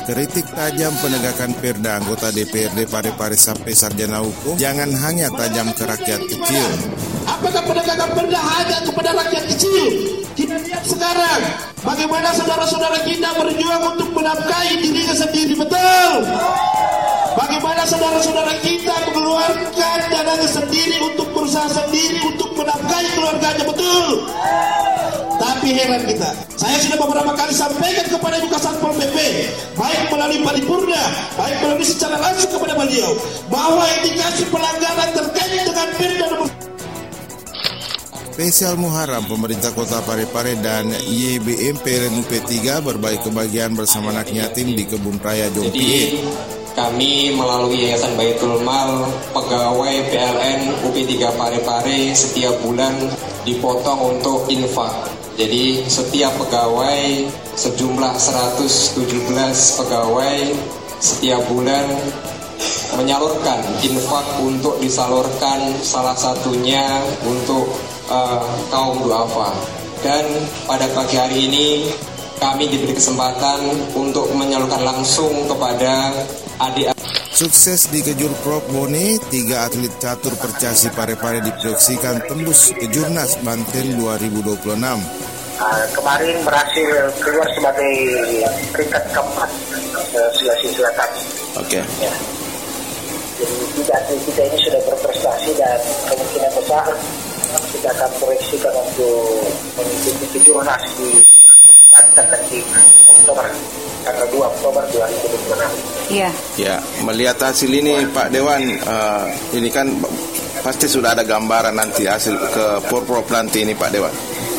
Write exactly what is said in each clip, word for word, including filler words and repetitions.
Kritik tajam penegakan Perda anggota D P R D Parepare sampai sarjana hukum jangan hanya tajam ke rakyat kecil. Apakah penegakan Perda hanya kepada rakyat kecil? Kita lihat sekarang bagaimana saudara-saudara kita berjuang untuk menafkahi dirinya sendiri, betul? Bagaimana saudara-saudara kita mengeluarkan dananya sendiri untuk berusaha sendiri untuk menafkahi keluarganya, betul? Tapi heran kita, saya sudah beberapa kali sampaikan kepada Ibu Kasatpol P P, baik melalui paripurna, baik melalui secara langsung kepada beliau, bahwa indikasi pelanggaran terkait dengan Perda nomor Spesial Muharram, pemerintah Kota Parepare dan Y B M P L N U P tiga berbagi kebahagiaan bersama anak yatim di Kebun Raya Jompie. Kami melalui Yayasan Baitul Mal, pegawai P L N U P tiga Parepare setiap bulan dipotong untuk infak. Jadi setiap pegawai sejumlah seratus tujuh belas pegawai setiap bulan menyalurkan infak untuk disalurkan salah satunya untuk uh, kaum duafa. Dan pada pagi hari ini kami diberi kesempatan untuk menyalurkan langsung kepada adik. Sukses di Kejur Prof Bone, tiga atlet catur percasi Parepare diproyeksikan tembus Kejurnas Banten dua ribu dua puluh enam. Uh, kemarin berhasil keluar sebagai peringkat keempat uh, Sulawesi Selatan. Oke. Okay. Ya. Jadi tiga atlet kita ini sudah berprestasi dan kemungkinan besar kita akan proyeksikan untuk mengikuti Kejurnas di Banten nanti Oktober. Tanggal dua Oktober dua ribu dua puluh enam. Iya. Ya, melihat hasil ini Pak Dewan, uh, ini kan pasti sudah ada gambaran nanti hasil ke Porprov nanti ini Pak Dewan.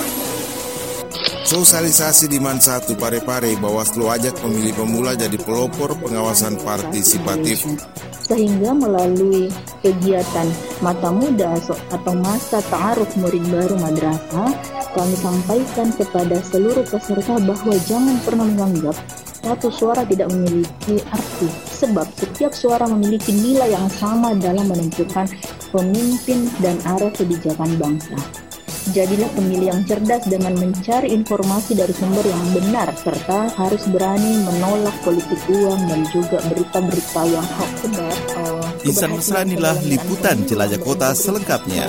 Sosialisasi di Man satu Parepare, Bawaslu ajak pemilih pemula jadi pelopor pengawasan partisipatif. Sehingga melalui kegiatan Mata Muda atau Masa Ta'aruf Murid Baru Madrasah, kami sampaikan kepada seluruh peserta bahwa jangan pernah menganggap satu suara tidak memiliki arti, sebab setiap suara memiliki nilai yang sama dalam menentukan pemimpin dan arah kebijakan bangsa. Jadilah pemilih yang cerdas dengan mencari informasi dari sumber yang benar, serta harus berani menolak politik uang dan juga berita-berita yang hoax. Uh, Insan Mesra inilah liputan Jelajah Kota selengkapnya.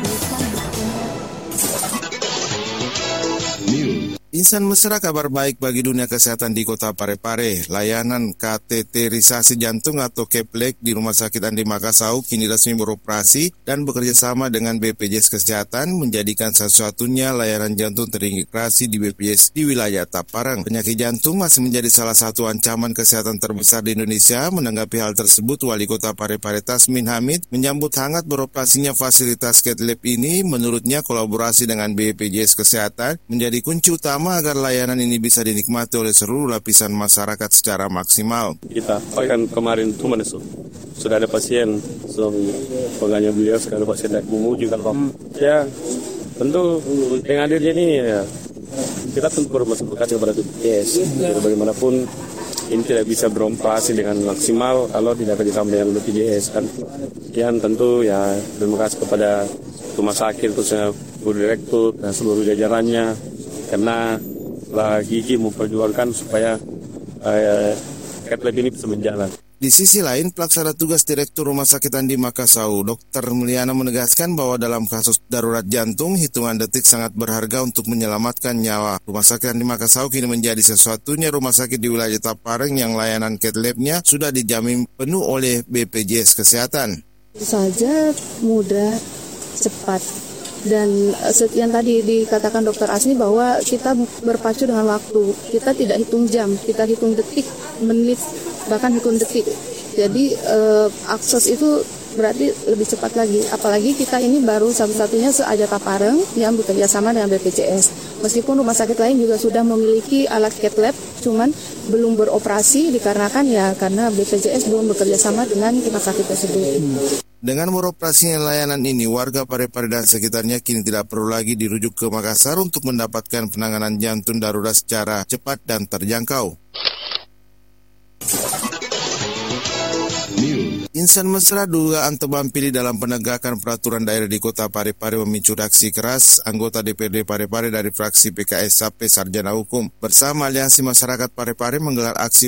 Insan Mesra, kabar baik bagi dunia kesehatan di Kota Parepare. Layanan kateterisasi jantung atau keplek di Rumah Sakit Andi Makassau kini resmi beroperasi dan bekerja sama dengan B P J S Kesehatan menjadikan satu-satunya layanan jantung terintegrasi di B P J S di wilayah Taparang. Penyakit jantung masih menjadi salah satu ancaman kesehatan terbesar di Indonesia. Menanggapi hal tersebut, Wali Kota Parepare Tasmin Hamid menyambut hangat beroperasinya fasilitas cath lab ini. Menurutnya, kolaborasi dengan B P J S Kesehatan menjadi kunci utama agar layanan ini bisa dinikmati oleh seluruh lapisan masyarakat secara maksimal. Kita kan kemarin tuh mana sudah ada pasien, so pegangnya beliau sekali pasien naik bumu juga kok. Ya tentu dengan hadirnya ini ya kita tentu bermasuk berkaca kepada B P J S. Jadi bagaimanapun ini tidak bisa beroperasi dengan maksimal kalau tidak kerjasama dengan B P J S kan. Yang tentu ya terima kasih kepada rumah sakit khususnya Bu Direktur dan seluruh jajarannya, karena lagi memperjuangkan supaya uh, cath lab ini bisa menjalan. Di sisi lain, pelaksana tugas Direktur Rumah Sakit Andi Makassau, Dokter Mulyana menegaskan bahwa dalam kasus darurat jantung, hitungan detik sangat berharga untuk menyelamatkan nyawa. Rumah Sakit Andi Makassau kini menjadi satu-satunya rumah sakit di wilayah Taparang yang layanan cath lab-nya sudah dijamin penuh oleh B P J S Kesehatan. Saja mudah, cepat. Dan yang tadi dikatakan Dokter Asni bahwa kita berpacu dengan waktu, kita tidak hitung jam, kita hitung detik, menit, bahkan hitung detik. Jadi eh, akses itu berarti lebih cepat lagi. Apalagi kita ini baru satu-satunya se-Aja Taparang yang bekerja sama dengan B P J S. Meskipun rumah sakit lain juga sudah memiliki alat cath lab, cuman belum beroperasi dikarenakan ya karena B P J S belum bekerja sama dengan rumah sakit tersebut. Dengan beroperasinya layanan ini, warga Parepare dan sekitarnya kini tidak perlu lagi dirujuk ke Makassar untuk mendapatkan penanganan jantung darurat secara cepat dan terjangkau. Insan Mesra, dugaan tebang pilih dalam penegakan peraturan daerah di Kota Parepare memicu reaksi keras anggota D P R D Parepare dari fraksi P K S sampai sarjana hukum. Bersama Aliansi Masyarakat Parepare menggelar aksi